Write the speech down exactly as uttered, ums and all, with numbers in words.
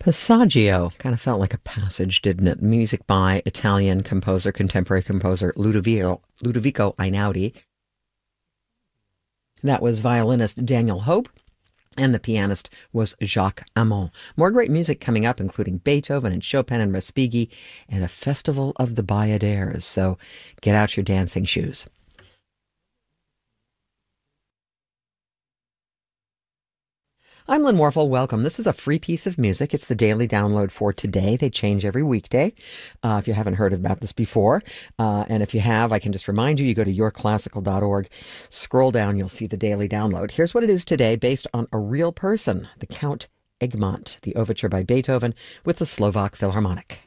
Passaggio kind of felt like a passage, didn't it? Music by Italian composer, contemporary composer Ludovico, Ludovico Einaudi. That was violinist Daniel Hope, and the pianist was Jacques Amont. More great music coming up, including Beethoven and Chopin and Respighi, and a festival of the Bayadères. So get out your dancing shoes. I'm Lynn Warfel. Welcome. This is a free piece of music. It's the daily download for today. They change every weekday, uh, if you haven't heard about this before. Uh, and if you have, I can just remind you, you go to your classical dot org, scroll down, you'll see the daily download. Here's what it is today, based on a real person, the Count Egmont, the overture by Beethoven with the Slovak Philharmonic.